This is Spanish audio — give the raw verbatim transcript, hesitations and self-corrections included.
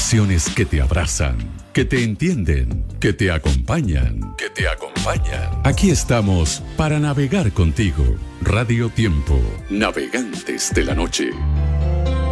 Estaciones que te abrazan, que te entienden, que te acompañan, que te acompañan. Aquí estamos para navegar contigo. Radio Tiempo, navegantes de la noche.